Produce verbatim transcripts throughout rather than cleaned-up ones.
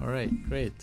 All right, great.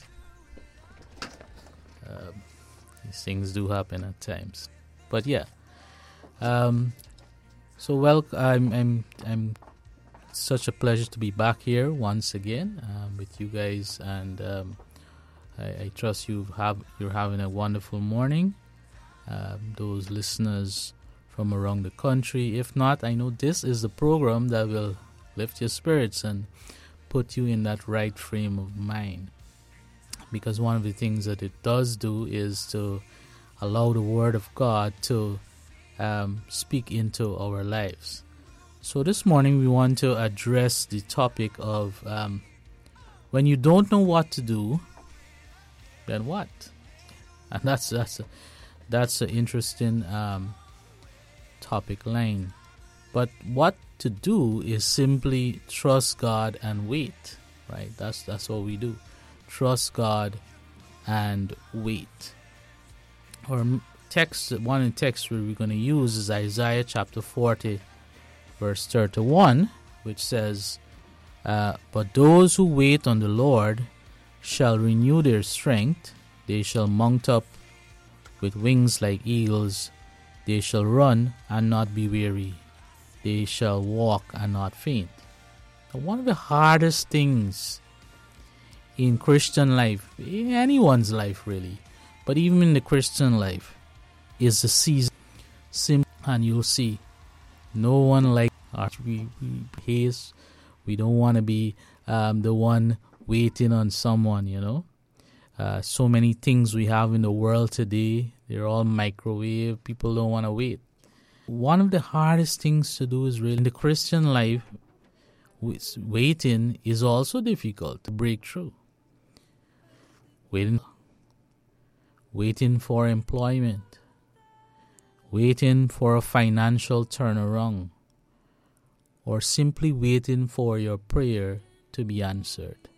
Um, these things do happen at times, but yeah. Um, so well, I'm I'm I'm. Such a pleasure to be back here once again um, with you guys, and um, I, I trust you have you're having a wonderful morning. Um, those listeners from around the country, if not, I know this is the program that will lift your spirits and put you in that right frame of mind. Because one of the things that it does do is to allow the Word of God to um, speak into our lives. So this morning we want to address the topic of um, when you don't know what to do, then what? And that's that's a, that's an interesting um, topic line. But what to do is simply trust God and wait, right? That's that's what we do. Trust God and wait. Our text, one of the texts we're going to use is Isaiah chapter forty. Verse thirty-one, which says, uh, But those who wait on the Lord shall renew their strength. They shall mount up with wings like eagles. They shall run and not be weary. They shall walk and not faint. Now, one of the hardest things in Christian life, in anyone's life really, but even in the Christian life, is the season. Sim- and you'll see, no one like we, we haste. We don't want to be um, the one waiting on someone, you know. Uh, so many things we have in the world today, they're all microwave. People don't want to wait. One of the hardest things to do is really in the Christian life, waiting is also difficult to break through. Waiting, waiting for employment, waiting for a financial turnaround, or simply waiting for your prayer to be answered.